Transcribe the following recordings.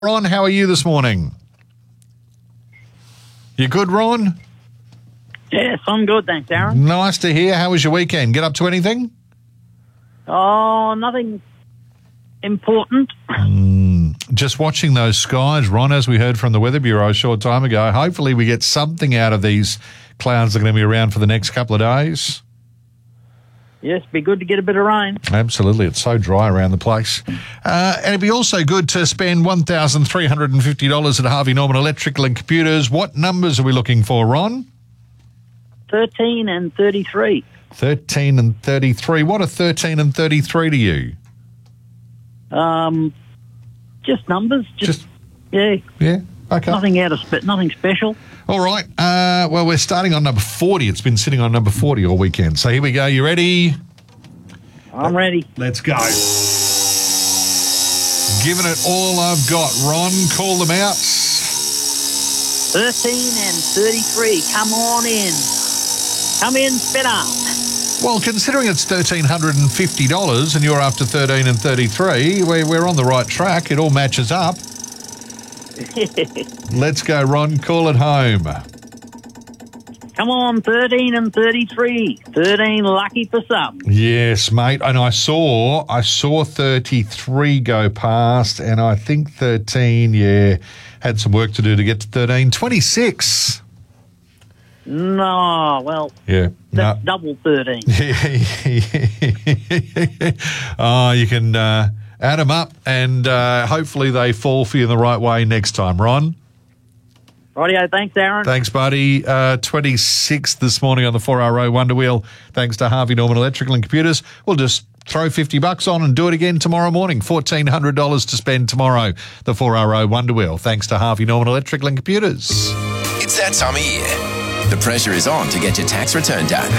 Ron, how are you this morning? You good, Ron? Yes, I'm good, thanks, Aaron. Nice to hear. How was your weekend? Get up to anything? Oh, nothing important. Just watching those skies, Ron, as we heard from the Weather Bureau a short time ago. Hopefully we get something out of these clouds that are going to be around for the next couple of days. Yes, be good to get a bit of rain. Absolutely. It's so dry around the place. And it'd be also good to spend $1,350 at Harvey Norman Electrical and Computers. What numbers are we looking for, Ron? 13 and 33. 13 and 33. What are 13 and 33 to you? Just numbers. Just Yeah, okay. Nothing special. All right. Well, we're starting on number 40. It's been sitting on number 40 all weekend. So here we go. You ready? I'm ready. Let's go. Giving it all I've got. Ron, call them out. 13 and 33. Come on in. Come in, spinner. Well, considering it's $1,350 and you're up to 13 and 33, we're on the right track. It all matches up. Let's go, Ron. Call it home. Come on, 13 and 33. 13 lucky for some. Yes, mate. And I saw 33 go past, and I think 13, had some work to do to get to 13. 26. No, well, that's double 13. Oh, you can add them up, and hopefully they fall for you in the right way next time, Ron. Rightio, thanks, Aaron. Thanks, buddy. 26 this morning on the 4RO Wonder Wheel, thanks to Harvey Norman Electrical and Computers. We'll just throw $50 on and do it again tomorrow morning. $1,400 to spend tomorrow. The 4RO Wonder Wheel, thanks to Harvey Norman Electrical and Computers. It's that time of year. The pressure is on to get your tax return done.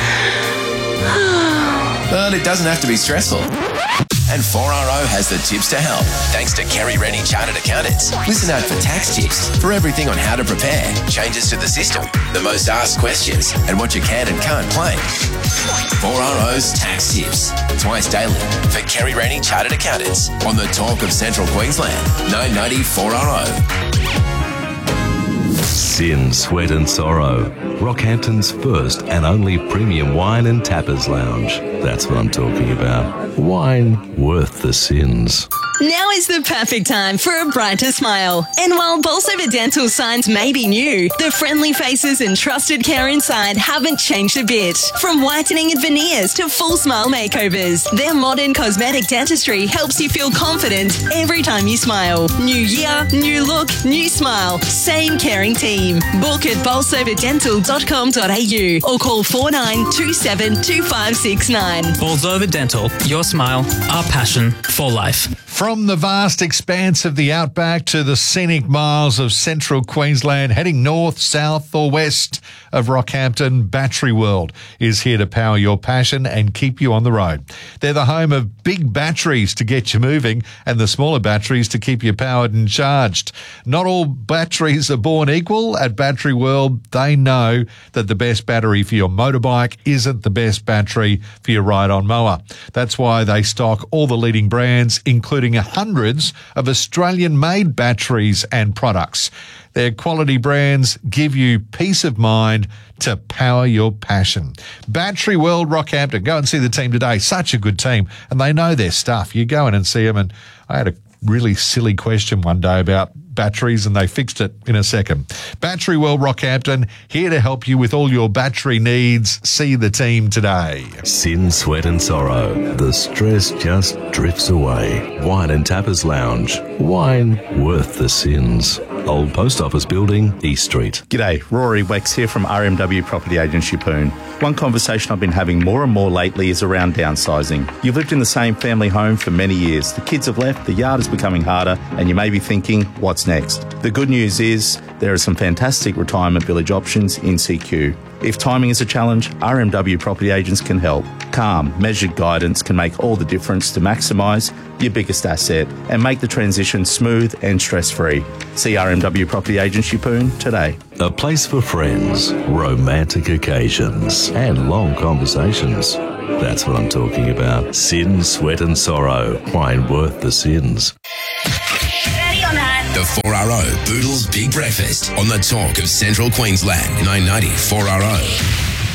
But it doesn't have to be stressful. And 4RO has the tips to help, thanks to Kerry Rennie Chartered Accountants. Listen out for tax tips for everything on how to prepare, changes to the system, the most asked questions, and what you can and can't claim. 4RO's Tax Tips, twice daily for Kerry Rennie Chartered Accountants on the talk of Central Queensland, 990 4RO. Sin, Sweat and Sorrow, Rockhampton's first and only premium wine and tappers lounge. That's what I'm talking about. Wine worth the sins. Now is the perfect time for a brighter smile. And while Bolsover Dental signs may be new, the friendly faces and trusted care inside haven't changed a bit. From whitening and veneers to full smile makeovers, their modern cosmetic dentistry helps you feel confident every time you smile. New year, new look, new smile. Same caring team. Book at bolsoverdental.com.au or call 4927 2569. Bolsover Dental, your smile, our passion for life. From the vast expanse of the outback to the scenic miles of central Queensland, heading north, south or west of Rockhampton, Battery World is here to power your passion and keep you on the road. They're the home of big batteries to get you moving and the smaller batteries to keep you powered and charged. Not all batteries are born equal. At Battery World, they know that the best battery for your motorbike isn't the best battery for your ride-on mower. That's why they stock all the leading brands, including hundreds of Australian-made batteries and products. Their quality brands give you peace of mind to power your passion. Battery World Rockhampton. Go and see the team today. Such a good team, and they know their stuff. You go in and see them, and I had a really silly question one day about batteries, and they fixed it in a second. Battery World Rockhampton, here to help you with all your battery needs. See the team today. Sin, Sweat and Sorrow. The stress just drifts away. Wine and Tappers Lounge. Wine worth the sins. Old Post Office Building, East Street. G'day, Rory Wex here from RMW Property Agent Shippoon. One conversation I've been having more and more lately is around downsizing. You've lived in the same family home for many years. The kids have left, the yard is becoming harder, and you may be thinking, what's next? The good news is there are some fantastic retirement village options in CQ. If timing is a challenge, RMW Property Agents can help. Calm, measured guidance can make all the difference to maximise your biggest asset and make the transition smooth and stress-free. See RMW Property Agent Shippoon today. A place for friends, romantic occasions and long conversations. That's what I'm talking about. Sin, Sweat and Sorrow. Wine worth the sins. Ready or not, The 4RO Boodles Big Breakfast on the talk of Central Queensland. 990 4RO.